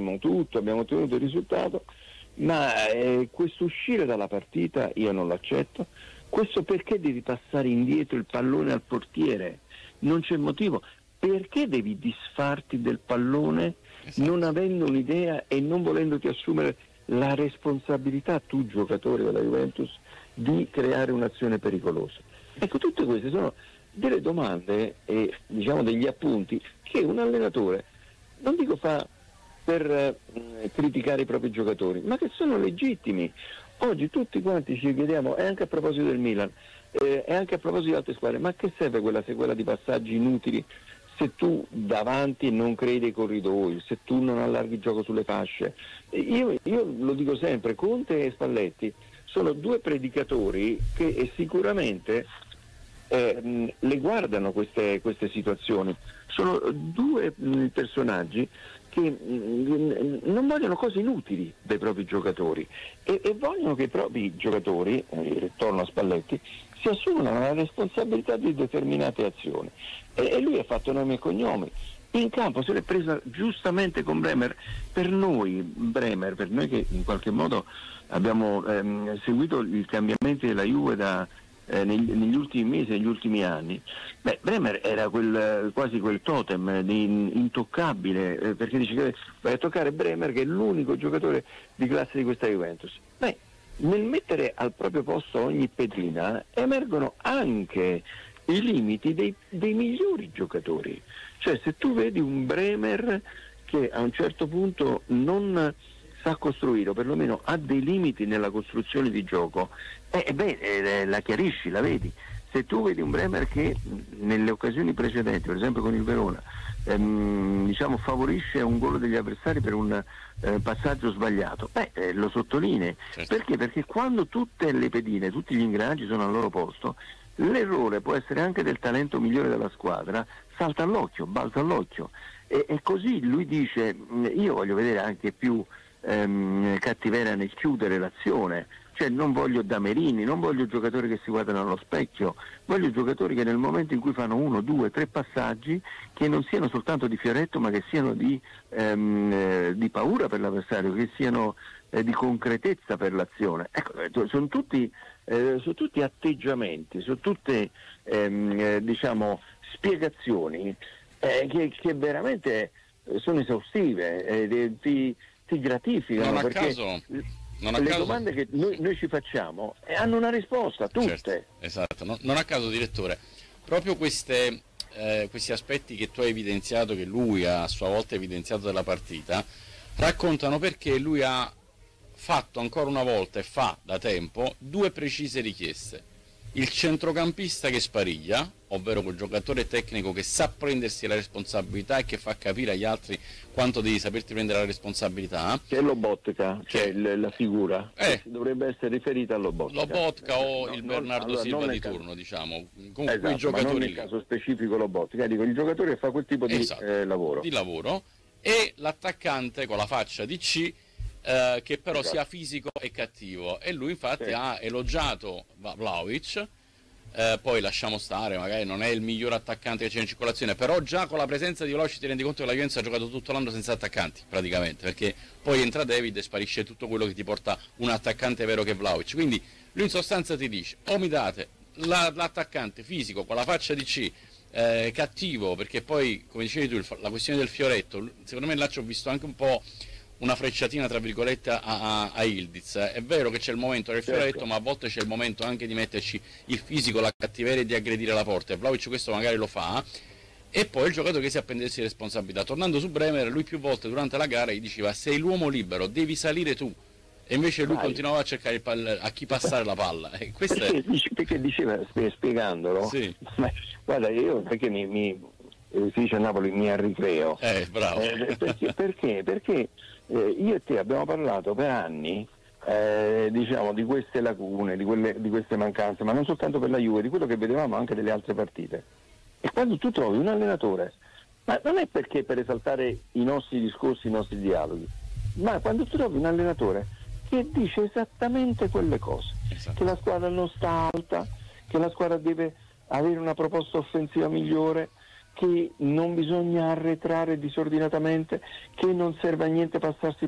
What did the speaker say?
benissimo tutto, abbiamo ottenuto il risultato, ma questo uscire dalla partita io non l'accetto. Questo perché devi passare indietro il pallone al portiere? Non c'è motivo. Perché devi disfarti del pallone non avendo un'idea e non volendoti assumere la responsabilità, tu giocatore della Juventus, di creare un'azione pericolosa? Ecco, tutte queste sono delle domande e diciamo degli appunti che un allenatore, non dico fa per criticare i propri giocatori, ma che sono legittimi. Oggi tutti quanti ci chiediamo, e anche a proposito del Milan, e anche a proposito di altre squadre, ma che serve quella sequela di passaggi inutili se tu davanti non crei dei corridoi, se tu non allarghi il gioco sulle fasce? Io lo dico sempre, Conte e Spalletti sono due predicatori che sicuramente le guardano queste situazioni. Sono due personaggi che non vogliono cose inutili dai propri giocatori e vogliono che i propri giocatori, torno a Spalletti, si assumano la responsabilità di determinate azioni. E lui ha fatto nomi e cognomi. In campo se l'è presa giustamente con Bremer. Per noi che in qualche modo abbiamo seguito i cambiamenti della Juve negli ultimi mesi, negli ultimi anni, Bremer era quasi quel totem di intoccabile, perché dice che vai a toccare Bremer, che è l'unico giocatore di classe di questa Juventus. Nel mettere al proprio posto ogni pedina emergono anche i limiti dei migliori giocatori. Cioè, se tu vedi un Bremer che a un certo punto non sa costruire, o perlomeno ha dei limiti nella costruzione di gioco, la chiarisci, la vedi. Se tu vedi un Bremer che nelle occasioni precedenti, per esempio con il Verona, favorisce un gol degli avversari per un passaggio sbagliato, lo sottolinei. Certo. Perché quando tutte le pedine, tutti gli ingranaggi sono al loro posto, l'errore può essere anche del talento migliore della squadra, salta all'occhio, balza all'occhio. E così lui dice, io voglio vedere anche più cattiveria nel chiudere l'azione, cioè non voglio damerini, non voglio giocatori che si guardano allo specchio, voglio giocatori che nel momento in cui fanno 1, 2, 3 passaggi che non siano soltanto di fioretto, ma che siano di paura per l'avversario, che siano di concretezza per l'azione. Ecco, sono tutti atteggiamenti, sono tutte spiegazioni che veramente sono esaustive, ti gratificano. Non a perché caso le domande che noi ci facciamo hanno una risposta, tutte. Certo, esatto. Non a caso, direttore, proprio questi aspetti che tu hai evidenziato, che lui ha a sua volta evidenziato della partita, raccontano perché lui ha fatto ancora una volta e fa da tempo due precise richieste: il centrocampista che spariglia, ovvero quel giocatore tecnico che sa prendersi la responsabilità e che fa capire agli altri quanto devi saperti prendere la responsabilità, che è Lobotka, cioè la figura che dovrebbe essere riferita a Lobotka o il Bernardo Silva di turno, diciamo, con quei giocatori, ma non nel lì. caso specifico Lobotka, dico il giocatore che fa quel tipo di lavoro, e l'attaccante con la faccia di C, che però sia fisico e cattivo, e lui infatti ha elogiato Vlahovic. Poi lasciamo stare, magari non è il miglior attaccante che c'è in circolazione, però già con la presenza di Vlahovic ti rendi conto che la Juventus ha giocato tutto l'anno senza attaccanti praticamente, perché poi entra David e sparisce tutto quello che ti porta un attaccante vero che è Vlahovic. Quindi lui in sostanza ti dice: o mi date l'attaccante fisico con la faccia di C, cattivo, perché poi, come dicevi tu, la questione del fioretto, secondo me là ci ho visto anche un po' una frecciatina tra virgolette a Ildiz. È vero che c'è il momento del fioretto, ma a volte c'è il momento anche di metterci il fisico, la cattiveria e di aggredire la porta, e Vlahovic questo magari lo fa. E poi il giocatore che si prendersi responsabilità. Tornando su Bremer, lui più volte durante la gara gli diceva: sei l'uomo libero, devi salire tu, e invece lui continuava a cercare a chi passare la palla. E perché diceva, spiegandolo, sì. Guarda, io perché si dice a Napoli mi arricreo, bravo. Perché io e te abbiamo parlato per anni di queste lacune, di queste mancanze, ma non soltanto per la Juve, di quello che vedevamo anche delle altre partite. E quando tu trovi un allenatore, ma non è perché per esaltare i nostri discorsi, i nostri dialoghi, ma quando tu trovi un allenatore che dice esattamente quelle cose, che la squadra non sta alta, che la squadra deve avere una proposta offensiva migliore, che non bisogna arretrare disordinatamente, che non serve a niente passarsi